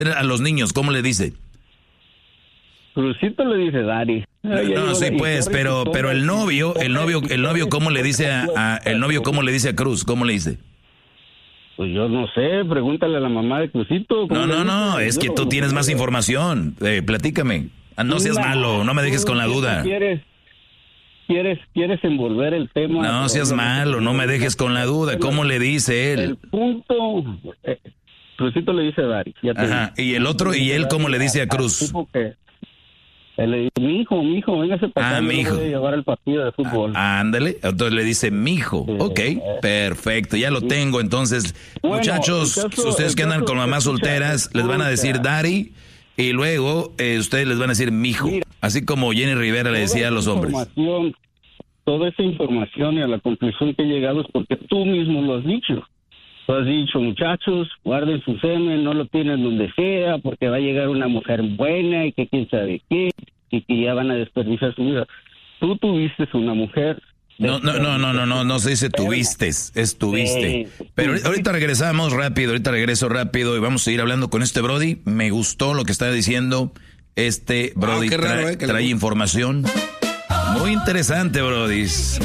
A los niños, ¿cómo le dice? Crucito le dice Daddy. No, sí, pues, pero el novio, ¿cómo le dice el novio, cómo le dice a Cruz? ¿Cómo le dice? Pues yo no sé, pregúntale a la mamá de Crucito. No, es que tú tienes más información. Platícame. No seas malo, no me dejes con la duda. ¿Quieres envolver el tema? No seas malo, no me dejes con la duda. ¿Cómo le dice él? El punto, Crucito le dice Daddy. Ajá, y el otro, ¿y él cómo le dice a Cruz? Mi hijo, véngase para acá, mi hijo. Voy a llevar el partido de fútbol. Ándale, entonces le dice mi hijo. Sí, ok, perfecto, ya lo tengo. Entonces, bueno, muchachos, ustedes que andan con mamás solteras, les van a decir Daddy, y luego ustedes les van a decir mijo. Así como Jenny Rivera le decía a los hombres. Toda esa información y a la conclusión que he llegado es porque tú mismo lo has dicho. Tú has dicho, muchachos, guarden su semen, no lo tienen donde sea, porque va a llegar una mujer buena y que quién sabe qué, y que ya van a desperdiciar su vida. Tú tuviste una mujer. No se dice tuviste, es tuviste. Pero ahorita regreso rápido y vamos a seguir hablando con este Brody. Me gustó lo que estaba diciendo. Este Brody trae información muy interesante, Brody.